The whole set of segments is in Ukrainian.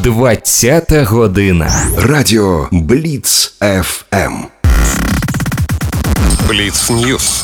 20-та година. Радіо Бліц ФМ. Бліц Ньюс.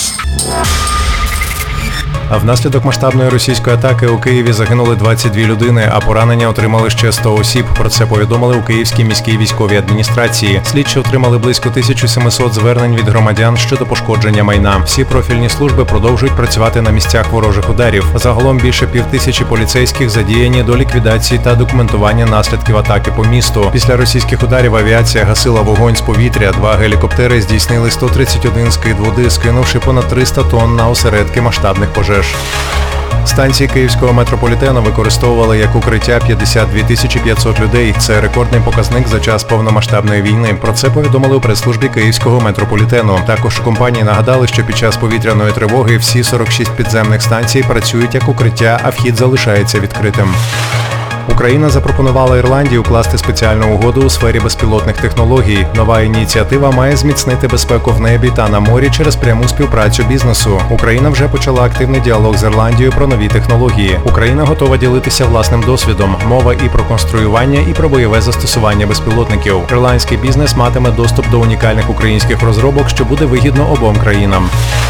А внаслідок масштабної російської атаки у Києві загинули 22 людини, а поранення отримали ще 100 осіб. Про це повідомили у Київській міській військовій адміністрації. Слідчі отримали близько 1700 звернень від громадян щодо пошкодження майна. Всі профільні служби продовжують працювати на місцях ворожих ударів. Загалом більше 5000 поліцейських задіяні до ліквідації та документування наслідків атаки по місту. Після російських ударів авіація гасила вогонь з повітря. 2 гелікоптери здійснили 131 скид води, скинувши понад 300 тонн на осередки масштабних пожеж. Станції Київського метрополітену використовували як укриття 52 500 людей. Це рекордний показник за час повномасштабної війни. Про це повідомили у прес-службі Київського метрополітену. Також компанії нагадали, що під час повітряної тривоги всі 46 підземних станцій працюють як укриття, а вхід залишається відкритим. Україна запропонувала Ірландії укласти спеціальну угоду у сфері безпілотних технологій. Нова ініціатива має зміцнити безпеку в небі та на морі через пряму співпрацю бізнесу. Україна вже почала активний діалог з Ірландією про нові технології. Україна готова ділитися власним досвідом. Мова і про конструювання, і про бойове застосування безпілотників. Ірландський бізнес матиме доступ до унікальних українських розробок, що буде вигідно обом країнам.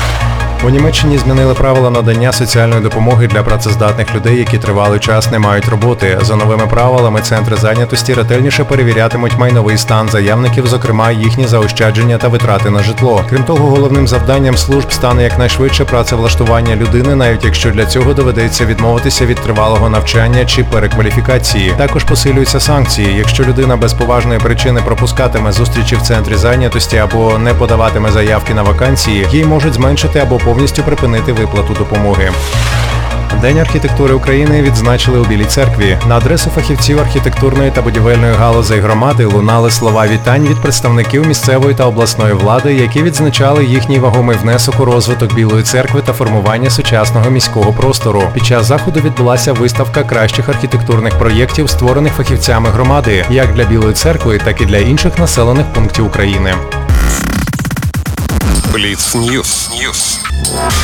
У Німеччині змінили правила надання соціальної допомоги для працездатних людей, які тривалий час не мають роботи. За новими правилами, центри зайнятості ретельніше перевірятимуть майновий стан заявників, зокрема їхні заощадження та витрати на житло. Крім того, головним завданням служб стане якнайшвидше працевлаштування людини, навіть якщо для цього доведеться відмовитися від тривалого навчання чи перекваліфікації. Також посилюються санкції. Якщо людина без поважної причини пропускатиме зустрічі в центрі зайнятості або не подаватиме заявки на вакансії, їй можуть зменшити або повністю припинити виплату допомоги. День архітектури України відзначили у Білій церкві. На адресу фахівців архітектурної та будівельної галузей громади лунали слова вітань від представників місцевої та обласної влади, які відзначали їхній вагомий внесок у розвиток Білої церкви та формування сучасного міського простору. Під час заходу відбулася виставка кращих архітектурних проєктів, створених фахівцями громади, як для Білої церкви, так і для інших населених пунктів України. Бліц Ньюс.